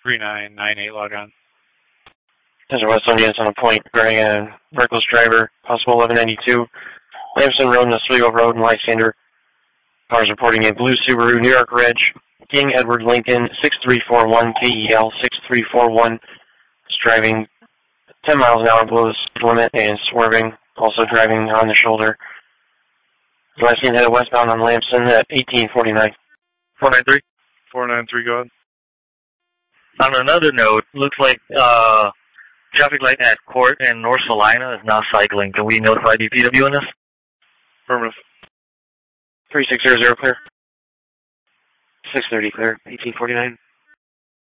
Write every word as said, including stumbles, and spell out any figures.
three nine nine eight, log on. Desert West on units on a point regarding a reckless driver, possible eleven ninety-two, Lamson Road and Oswego Road in Lysander. Cars reporting a blue Subaru New York Reg, King Edward Lincoln, six three four one K E L six three four one. Is driving ten miles an hour below the speed limit and swerving, also driving on the shoulder. Last seen headed westbound on Lamson at eighteen forty-nine. four nine three. four nine three, go ahead. On another note, looks like uh, traffic light at Court and North Salina is now cycling. Can we notify D P W on this? Affirmative. three six zero zero clear. six thirty clear, eighteen forty-nine.